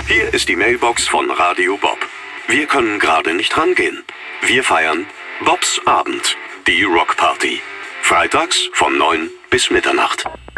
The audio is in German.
Hier ist die Mailbox von Radio Bob. Wir können gerade nicht rangehen. Wir feiern Bobs Abend, die Rockparty. Freitags von 9 bis Mitternacht.